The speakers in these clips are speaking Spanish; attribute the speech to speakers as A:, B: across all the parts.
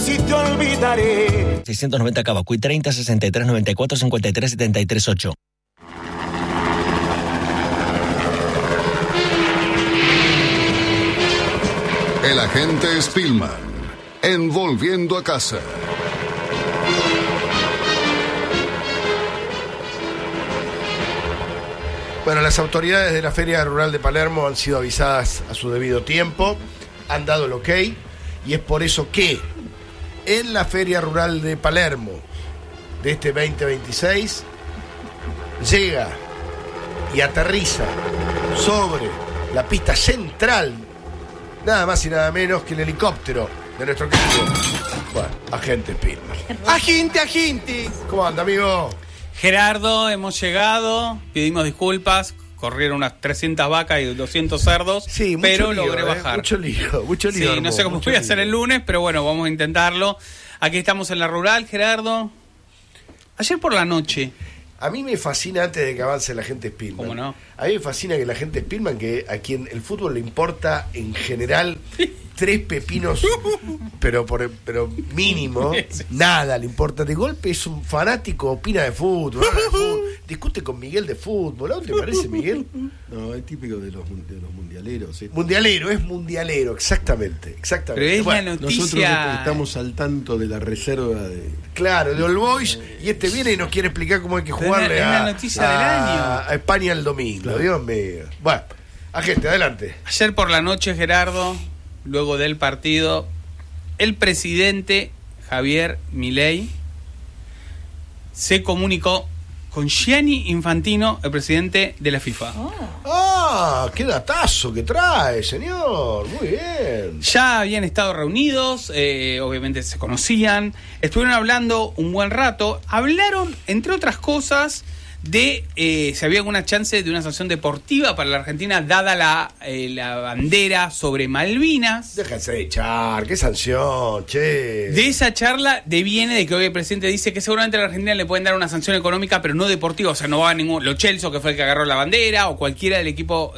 A: Si te olvidaré.
B: 690 Cavacuy 30 63 94 53 73 8.
C: El agente Spillman, en Volviendo a Casa.
D: Bueno, las autoridades de la Feria Rural de Palermo han sido avisadas a su debido tiempo, han dado el ok, y es por eso que en la Feria Rural de Palermo de este 2026 llega y aterriza sobre la pista central nada más y nada menos que el helicóptero de nuestro querido, bueno, agente Spillman.
E: Agente.
D: ¿Cómo anda, amigo?
E: Gerardo, hemos llegado, pedimos disculpas, corrieron unas 300 vacas y 200 cerdos,
D: Sí,
E: pero
D: lío,
E: logré bajar.
D: Mucho lío.
E: Sí, no sé cómo voy a hacer el lunes, pero bueno, vamos a intentarlo. Aquí estamos en la rural, Gerardo. Ayer por la noche.
D: A mí me fascina, antes de que avance la gente Spillman.
E: ¿Cómo no?
D: A mí me fascina que la gente Spillman, que a quien el fútbol le importa en general 3 pepinos, pero mínimo,
E: Sí.
D: nada le importa. De golpe es un fanático, opina de fútbol, habla de fútbol, discute con Miguel de fútbol. ¿A dónde te parece, Miguel?
F: No, es típico de los mundialeros. ¿sí?
D: Es mundialero, exactamente.
E: Pero es
D: Bueno,
E: la noticia.
F: Nosotros estamos al tanto de la reserva de...
D: claro, de All Boys, y este viene y nos quiere explicar cómo hay que jugarle
E: es la noticia del año.
D: a España el domingo.
F: Claro.
D: Dios mío. Bueno, agente, adelante.
E: Ayer por la noche, Gerardo, luego del partido, el presidente Javier Milei se comunicó con Gianni Infantino, el presidente de la FIFA.
D: Qué datazo que trae, señor. Muy bien.
E: Ya habían estado reunidos, obviamente se conocían, estuvieron hablando un buen rato, hablaron, entre otras cosas, de si había alguna chance de una sanción deportiva para la Argentina, dada la bandera sobre Malvinas.
D: Déjense de echar, qué sanción, che.
E: De esa charla deviene de que hoy el presidente dice que seguramente a la Argentina le pueden dar una sanción económica, pero no deportiva, o sea, no va a ningún... Lo Chelsea, que fue el que agarró la bandera, o cualquiera del equipo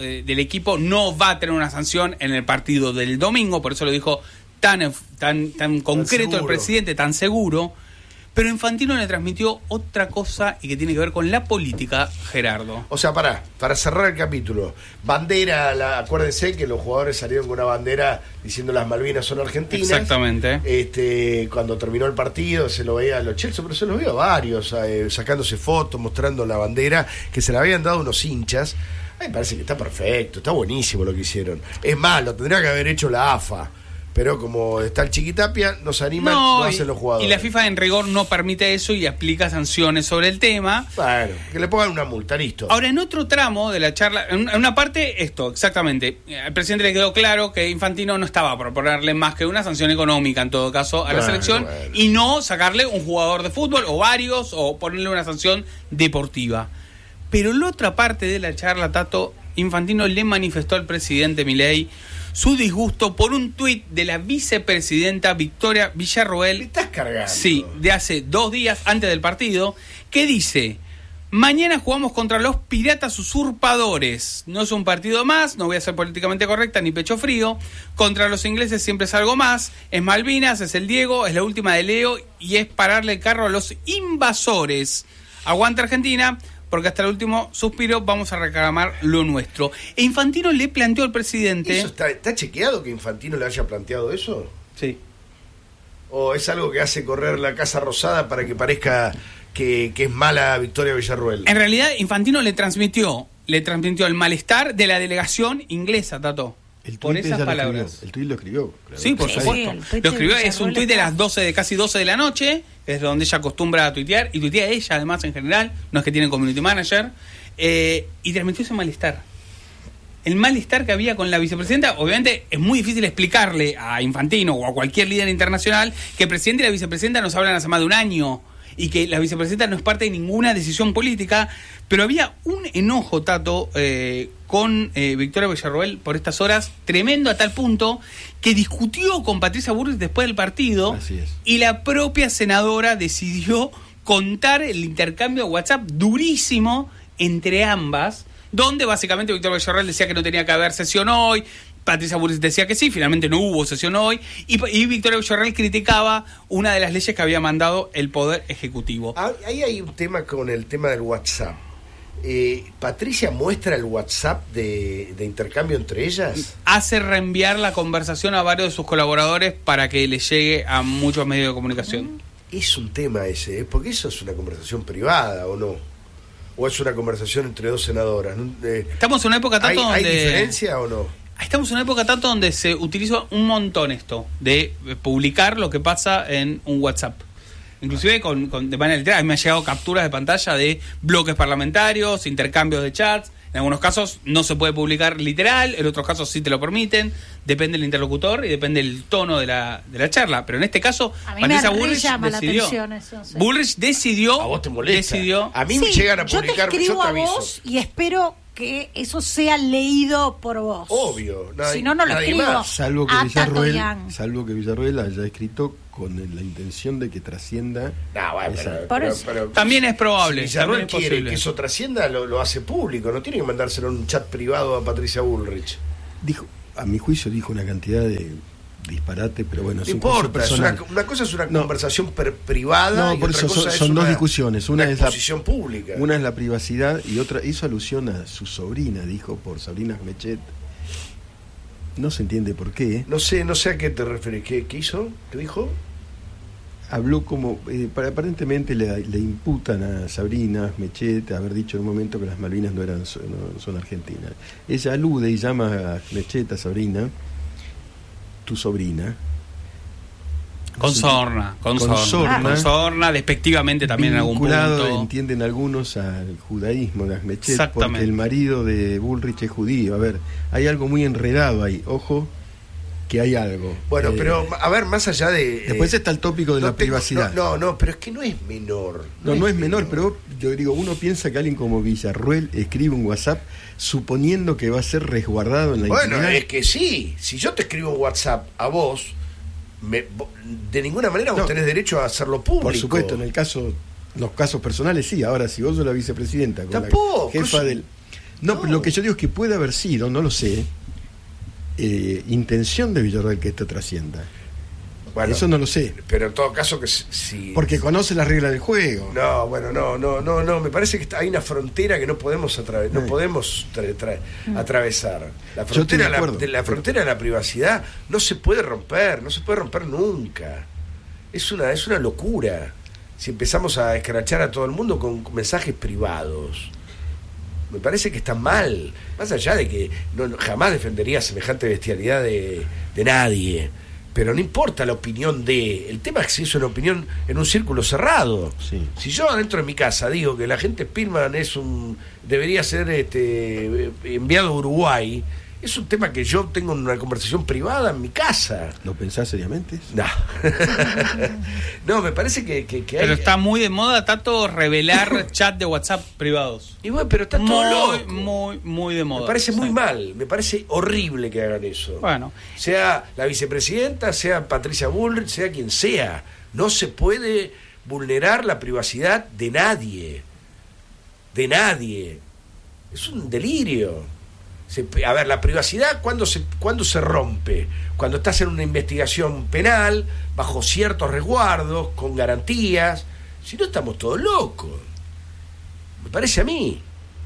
E: no va a tener una sanción en el partido del domingo, por eso lo dijo tan concreto el presidente, tan seguro. Pero Infantino le transmitió otra cosa y que tiene que ver con la política, Gerardo.
D: O sea, para cerrar el capítulo, bandera, acuérdense que los jugadores salieron con una bandera diciendo las Malvinas son argentinas.
E: Exactamente.
D: Cuando terminó el partido se lo veía a los Chelsea, pero se los vio a varios sacándose fotos, mostrando la bandera que se la habían dado unos hinchas. A mí me parece que está perfecto, está buenísimo lo que hicieron. Es más, lo tendría que haber hecho la AFA. Pero como está el Chiquitapia, nos animan, lo hacen los jugadores.
E: Y la FIFA en rigor no permite eso y aplica sanciones sobre el tema.
D: Bueno, que le pongan una multa, listo.
E: Ahora, en otro tramo de la charla, en una parte, esto, exactamente. Al presidente le quedó claro que Infantino no estaba por ponerle más que una sanción económica, en todo caso, a la selección, y no sacarle un jugador de fútbol, o varios, o ponerle una sanción deportiva. Pero en la otra parte de la charla, Tato, Infantino le manifestó al presidente Milei su disgusto por un tuit de la vicepresidenta Victoria Villarroel.
D: ¿Me estás cargando?
E: Sí, de hace 2 días antes del partido, que dice: mañana jugamos contra los piratas usurpadores. No es un partido más, no voy a ser políticamente correcta ni pecho frío. Contra los ingleses siempre es algo más. Es Malvinas, es el Diego, es la última de Leo y es pararle el carro a los invasores. Aguanta Argentina, porque hasta el último suspiro vamos a reclamar lo nuestro. E Infantino le planteó al presidente...
D: ¿Eso está chequeado que Infantino le haya planteado eso?
E: Sí.
D: ¿O es algo que hace correr la Casa Rosada para que parezca que es mala Victoria Villarruel?
E: En realidad, Infantino le transmitió el malestar de la delegación inglesa, Tato. Por esas palabras.
F: El tuit lo escribió. Claro.
E: Sí, por supuesto. Lo escribió, es un tuit de las casi 12 de la noche, es donde ella acostumbra a tuitear, y tuitea ella además en general, no es que tiene community manager, y transmitió ese malestar. El malestar que había con la vicepresidenta. Obviamente es muy difícil explicarle a Infantino o a cualquier líder internacional que el presidente y la vicepresidenta nos hablan hace más de un año, y que la vicepresidenta no es parte de ninguna decisión política, pero había un enojo, Tato, con Victoria Villarroel por estas horas, tremendo, a tal punto que discutió con Patricia Bullrich después del partido.
F: Así es.
E: Y la propia senadora decidió contar el intercambio de WhatsApp durísimo entre ambas, donde básicamente Victoria Villarroel decía que no tenía que haber sesión hoy, Patricia Bullrich decía que sí, finalmente no hubo sesión hoy, y Victoria Villarreal criticaba una de las leyes que había mandado el Poder Ejecutivo.
D: Ahí hay un tema con el tema del WhatsApp. ¿Patricia muestra el WhatsApp de intercambio entre ellas?
E: Hace reenviar la conversación a varios de sus colaboradores para que le llegue a muchos medios de comunicación.
D: Es un tema ese, porque eso es una conversación privada, ¿o no? ¿O es una conversación entre dos senadoras?
E: Estamos en una época tanto donde...
D: ¿Hay diferencia o no?
E: Estamos en una época tanto donde se utiliza un montón esto, de publicar lo que pasa en un WhatsApp. Inclusive de manera literal. A mí me han llegado capturas de pantalla de bloques parlamentarios, intercambios de chats. En algunos casos no se puede publicar literal, en otros casos sí te lo permiten. Depende del interlocutor y depende del tono de la charla. Pero en este caso, Patricia Bullrich llama decidió. La atención eso, sí. Bullrich decidió...
D: ¿A vos te molesta?
E: A
D: mí me llegan a publicar...
G: Yo te escribo a vos y espero que eso sea leído por vos.
D: Obvio.
G: Si no, no lo escribo.
D: Más.
F: Salvo que Villarroel haya escrito con la intención de que trascienda.
D: No, bueno,
E: pero también es probable.
D: Si Villarroel quiere que eso trascienda, lo hace público. No tiene que mandárselo en un chat privado a Patricia Bullrich.
F: A mi juicio dijo una cantidad de disparate, pero bueno,
D: no importa. Una cosa es una conversación privada.
F: No, por eso son dos discusiones. Una es la
D: exposición pública.
F: Una es la privacidad y otra hizo alusión a su sobrina, dijo por Sabrina Mechet. No se entiende por qué.
D: No sé a qué te refieres. ¿Qué hizo? ¿Qué dijo?
F: Habló como... aparentemente le imputan a Sabrina Mechet haber dicho en un momento que las Malvinas no son argentinas. Ella alude y llama a Mechet, a Sabrina, tu sobrina.
E: Con sorna, despectivamente también en algún punto.
F: Entienden algunos al judaísmo de Mechet, porque el marido de Bullrich es judío. A ver, hay algo muy enredado ahí. Ojo, que hay algo.
D: Bueno, pero a ver, más allá de...
F: después está el tópico de la privacidad.
D: No, pero es que no es menor.
F: No es menor, pero yo digo, uno piensa que alguien como Villarroel escribe un WhatsApp suponiendo que va a ser resguardado en la intimidad.
D: Bueno, es que sí. Si yo te escribo un WhatsApp a vos, de ninguna manera vos tenés derecho a hacerlo público.
F: Por supuesto, los casos personales sí. Ahora, si vos sos la vicepresidenta con
D: tampoco,
F: la jefa del... No, pero lo que yo digo es que puede haber sido, no lo sé, intención de Villarroel que esto trascienda. Bueno, eso no lo sé.
D: Pero en todo caso que si...
F: Porque conoce las reglas del juego.
D: No, bueno, no. Me parece que hay una frontera que no podemos atravesar. La frontera, la frontera de la privacidad no se puede romper nunca. Es una locura. Si empezamos a escrachar a todo el mundo con mensajes privados. Me parece que está mal. Más allá de que jamás defendería semejante bestialidad de nadie. Pero no importa la opinión de... El tema es que si es una opinión en un círculo cerrado.
F: Sí.
D: Si yo dentro de mi casa digo que la gente Spillman debería ser enviado a Uruguay, es un tema que yo tengo una conversación privada en mi casa.
F: ¿Lo pensás seriamente?
D: No. No, me parece que hay...
E: Pero está muy de moda, Tato, revelar chat de WhatsApp privados.
D: Y bueno, pero está todo loco.
E: Muy de moda.
D: Me parece muy mal, me parece horrible que hagan eso.
E: Bueno.
D: Sea la vicepresidenta, sea Patricia Bullrich, sea quien sea. No se puede vulnerar la privacidad de nadie. De nadie. Es un delirio. A ver, la privacidad, ¿cuándo se rompe? Cuando estás en una investigación penal, bajo ciertos resguardos, con garantías. Si no, estamos todos locos. Me parece a mí.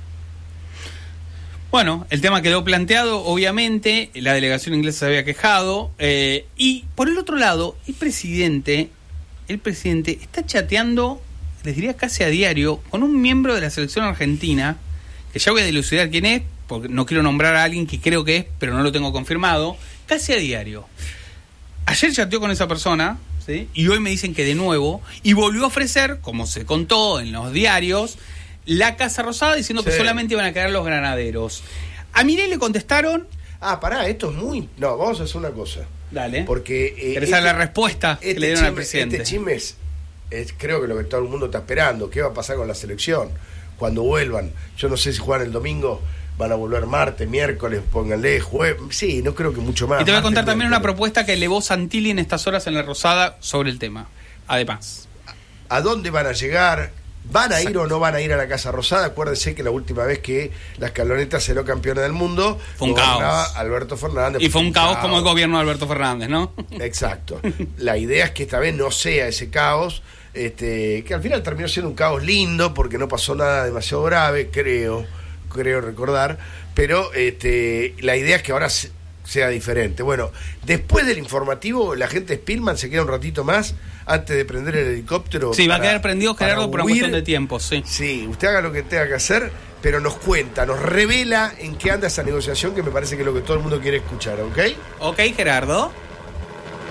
E: Bueno, el tema quedó planteado, obviamente, la delegación inglesa se había quejado, y por el otro lado, el presidente está chateando, les diría casi a diario, con un miembro de la selección argentina, que ya voy a dilucidar quién es, porque no quiero nombrar a alguien que creo que es, pero no lo tengo confirmado, casi a diario. Ayer chateó con esa persona, ¿sí? Y hoy me dicen que de nuevo, y volvió a ofrecer, como se contó en los diarios, la Casa Rosada, diciendo que solamente iban a quedar los granaderos. A Milei le contestaron...
D: pará, esto es muy... No, vamos a hacer una cosa.
E: Dale.
D: Porque...
E: ¿Querés saber la respuesta que le dieron al presidente?
D: Este chisme es creo que lo que todo el mundo está esperando. ¿Qué va a pasar con la selección? Cuando vuelvan. Yo no sé si juegan el domingo... Van a volver martes, miércoles, pónganle jueves. Sí, no creo que mucho más.
E: Y te voy a contar también una propuesta que elevó Santilli en estas horas en La Rosada sobre el tema. Además,
D: ¿a dónde van a llegar? ¿Van a ir o no van a ir a la Casa Rosada? Acuérdense que la última vez que la Escaloneta salió campeona del mundo
E: fue un caos.
D: Alberto Fernández.
E: Y fue un caos como el gobierno de Alberto Fernández, ¿no?
D: Exacto. La idea es que esta vez no sea ese caos, que al final terminó siendo un caos lindo porque no pasó nada demasiado grave, creo recordar, pero la idea es que ahora sea diferente. Bueno, después del informativo, la gente de Spillman se queda un ratito más antes de prender el helicóptero.
E: Sí, va a quedar prendido Gerardo por una cuestión de tiempo, sí.
D: Sí, usted haga lo que tenga que hacer, pero nos cuenta, nos revela en qué anda esa negociación, que me parece que es lo que todo el mundo quiere escuchar, ¿ok?
E: Ok, Gerardo.